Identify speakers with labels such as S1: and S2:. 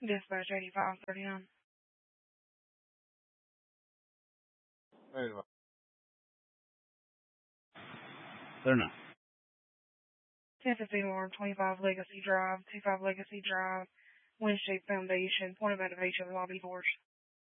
S1: Dispatch 8539.
S2: Anyway.
S3: They're not.
S1: 1015 Alarm 25 Legacy Drive, 25 Legacy Drive, Windshape Foundation, point of activation, lobby doors.